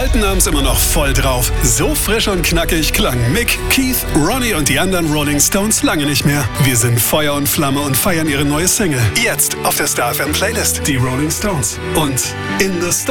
alten haben's immer noch voll drauf. So frisch und knackig klang Mick, Keith, Ronnie und die anderen Rolling Stones lange nicht mehr. Wir sind Feuer und Flamme und feiern ihre neue Single. Jetzt auf der Star FM Playlist. Die Rolling Stones. Und In the Stars.